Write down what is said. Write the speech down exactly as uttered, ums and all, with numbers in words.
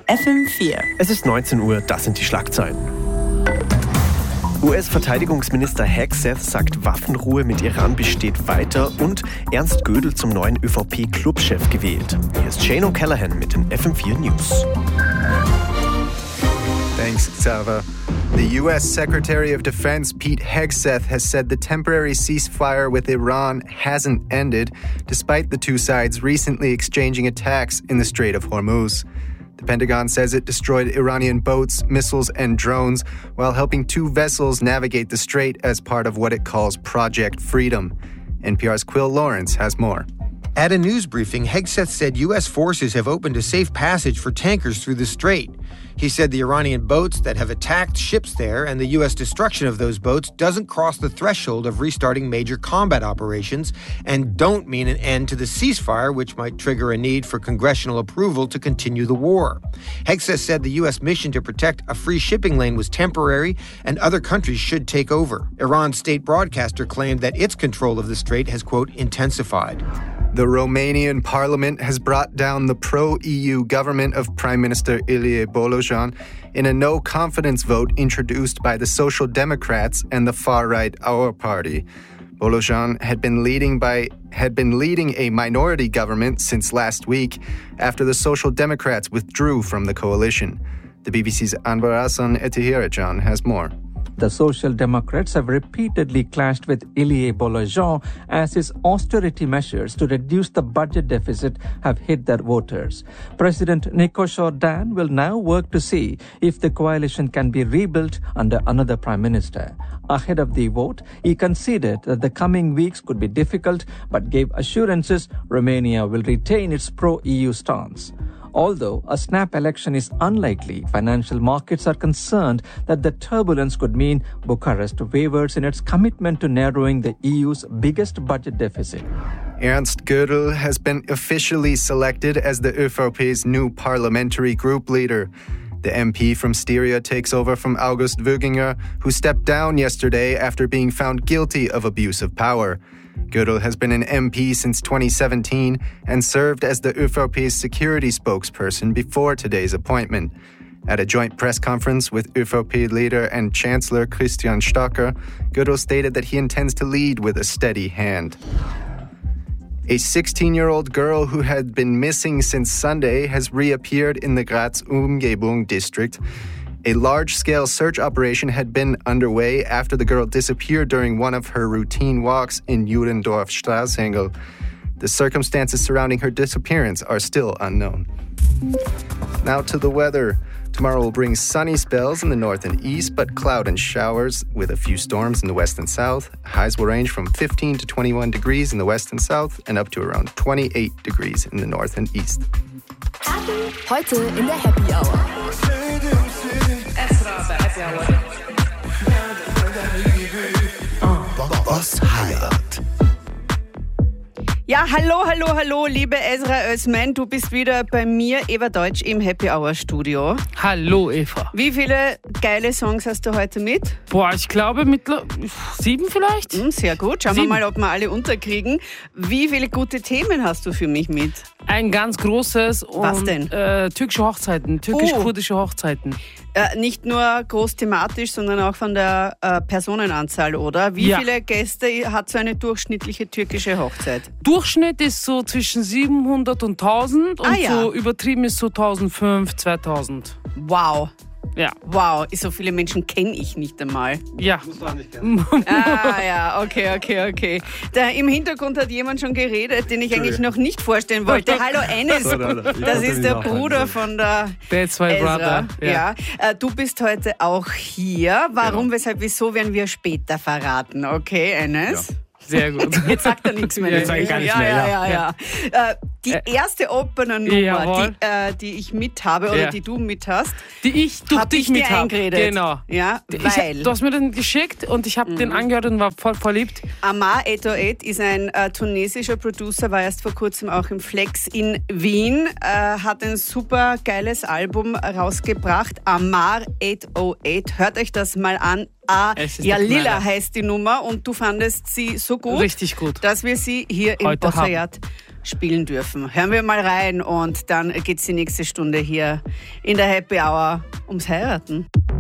F M vier. Es ist neunzehn Uhr, das sind die Schlagzeilen. U S-Verteidigungsminister Hegseth sagt, Waffenruhe mit Iran besteht weiter und Ernst Gödel zum neuen Ö V P-Clubchef gewählt. Hier ist Shane O'Callaghan mit den F M vier News. Thanks, Xaver. The U S Secretary of Defense Pete Hegseth has said the temporary ceasefire with Iran hasn't ended, despite the two sides recently exchanging attacks in the Strait of Hormuz. The Pentagon says it destroyed Iranian boats, missiles, and drones while helping two vessels navigate the strait as part of what it calls Project Freedom. N P R's Quill Lawrence has more. At a news briefing, Hegseth said U S forces have opened a safe passage for tankers through the strait. He said the Iranian boats that have attacked ships there and the U S destruction of those boats doesn't cross the threshold of restarting major combat operations and don't mean an end to the ceasefire, which might trigger a need for congressional approval to continue the war. Hegseth said the U S mission to protect a free shipping lane was temporary and other countries should take over. Iran's state broadcaster claimed that its control of the strait has, quote, intensified. The Romanian parliament has brought down the pro-E U government of Prime Minister Ilie Bolojan in a no-confidence vote introduced by the Social Democrats and the far-right Our Party. Bolojan had been leading by had been leading a minority government since last week after the Social Democrats withdrew from the coalition. The B B C's Anwar Hassan Etihirajan has more. The Social Democrats have repeatedly clashed with Ilie Bolojan as his austerity measures to reduce the budget deficit have hit their voters. President Nikos Jordan will now work to see if the coalition can be rebuilt under another prime minister. Ahead of the vote, he conceded that the coming weeks could be difficult but gave assurances Romania will retain its pro-E U stance. Although a snap election is unlikely, financial markets are concerned that the turbulence could mean Bucharest wavers in its commitment to narrowing the E U's biggest budget deficit. Ernst Gödel has been officially selected as the Ö V P's new parliamentary group leader. The M P from Styria takes over from August Wöginger, who stepped down yesterday after being found guilty of abuse of power. Gödel has been an M P since twenty seventeen and served as the Ö V P's security spokesperson before today's appointment. At a joint press conference with Ö V P leader and Chancellor Christian Stocker, Gödel stated that he intends to lead with a steady hand. A sixteen-year-old girl who had been missing since Sunday has reappeared in the Graz-Umgebung district. A large-scale search operation had been underway after the girl disappeared during one of her routine walks in Jurendorf Straßengel. The circumstances surrounding her disappearance are still unknown. Now to the weather. Tomorrow will bring sunny spells in the north and east, but cloud and showers with a few storms in the west and south. Highs will range from fifteen to twenty-one degrees in the west and south and up to around twenty-eight degrees in the north and east. Heute in der Happy Hour. Was heiert? Ja, hallo, hallo, hallo, liebe Ezra Özmen, du bist wieder bei mir, Eva Deutsch, im Happy Hour Studio. Hallo, Eva. Wie viele geile Songs hast du heute mit? Boah, ich glaube mit sieben vielleicht. Hm, sehr gut, schauen sieben. wir mal, ob wir alle unterkriegen. Wie viele gute Themen hast du für mich mit? Ein ganz großes und Was denn? Äh, türkische Hochzeiten, türkisch-kurdische Hochzeiten. Äh, nicht nur groß thematisch, sondern auch von der äh, Personenanzahl, oder? Wie Ja. viele Gäste hat so eine durchschnittliche türkische Hochzeit? Durchschnitt ist so zwischen siebenhundert und tausend und Ah, ja. so übertrieben ist so tausendfünfhundert, zweitausend. Wow. Ja. Wow, so viele Menschen kenne ich nicht einmal. Ja. Ah ja, okay, okay, okay. Da im Hintergrund hat jemand schon geredet, den ich eigentlich noch nicht vorstellen wollte. Hallo Enes, das ist der Bruder von der That's my Ezra. brother. Ja. Ja. Äh, Du bist heute auch hier. Warum, weshalb, wieso werden wir später verraten? Okay, Enes? Sehr gut. Jetzt sagt er nichts mehr. Jetzt sag ich gar nichts ja, mehr, Ja, ja. ja, ja. Äh, die erste Opener-Nummer, Jawohl. die, äh, die ich mit habe oder Ja. die du mit hast, Die ich durch hab dich ich dir mit hab. eingeredet. Genau. Ja, Ich, weil du hast mir den geschickt und ich habe den angehört und war voll verliebt. Amar achthundertacht ist ein äh, tunesischer Producer, war erst vor kurzem auch im Flex in Wien, äh, hat ein super geiles Album rausgebracht, Amar achthundertacht. Hört euch das mal an. Ah, Es ist ja, der Lila Knaller. heißt die Nummer und du fandest sie so gut, Richtig gut. dass wir sie hier im Heute Bossayat spielen dürfen. Hören wir mal rein und dann geht's die nächste Stunde hier in der Happy Hour ums Heiraten.